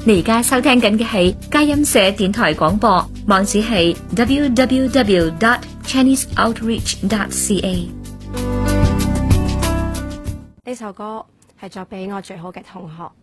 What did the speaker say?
你而家收聽緊嘅係佳音社電台廣播，網址係 www.chineseoutreach.ca。 呢首歌係作俾我最好嘅同學。